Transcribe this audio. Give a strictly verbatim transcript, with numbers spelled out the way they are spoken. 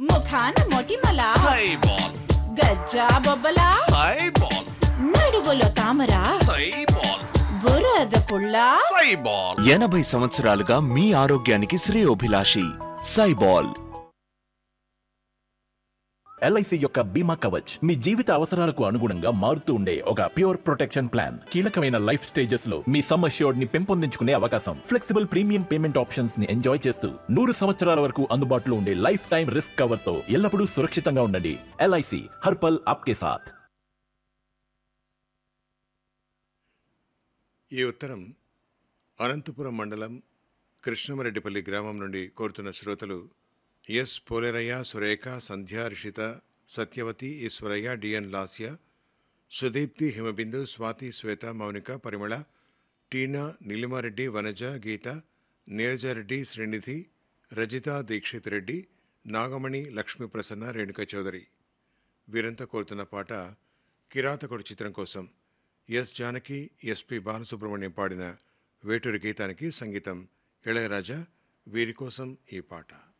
ముఖాన మొటిమల సైబాల్, గజ్జా బొబ్బల సైబాల్, నడువులో తామర సైబాల్, బురద పుల్ల సైబాల్. ఎనభై సంవత్సరాలుగా మీ ఆరోగ్యానికి శ్రేయోభిలాషి సైబాల్. ఎల్ఐసి యొక్క బీమా కవచ్ మీ జీవిత అవసరాలకు అనుగుణంగా మారుతూ ఉండే ఒక ప్యూర్ ప్రొటెక్షన్ ప్లాన్. కీలకమైన లైఫ్ స్టేజెస్ లో మీ సమ్ అష్యూర్డ్ ని పెంపొందించుకునే అవకాశం, ఫ్లెక్సిబుల్ ప్రీమియం పేమెంట్ ఆప్షన్స్ ని ఎంజాయ్ చేస్తూ నూరు సంవత్సరాల వరకు అందుబాటులో ఉండే లైఫ్ టైం రిస్క్ కవర్ తో ఎల్లప్పుడూ సురక్షితంగా ఉండండి. ఎల్ఐసి హర్పల్ ఆప్కే సాథ్. ఈ ఉత్తరం అనంతపురం మండలం కృష్ణమరెడ్డిపల్లి గ్రామం నుండి కోరుతున్న శ్రోతలు ఎస్ పోలేరయ్య, సురేఖ, సంధ్య, రిషిత, సత్యవతి, ఈశ్వరయ్య, డిఎన్ లాస్య, సుదీప్తి, హిమబిందు, స్వాతి, శ్వేత, మౌనిక, పరిమళ, టీనా, నీలిమారెడ్డి, వనజ, గీత, నీరజారెడ్డి, శ్రీనిధి, రజిత, దీక్షిత్ రెడ్డి, నాగమణి, లక్ష్మీ ప్రసన్న, రేణుక చౌదరి. వీరంతా కోరుతున్న పాట కిరాతకుడు చిత్రం కోసం ఎస్ జానకి, ఎస్పి బాలసుబ్రహ్మణ్యం పాడిన వేటూరి గీతానికి సంగీతం ఇళయరాజా. వీరి కోసం ఈ పాట.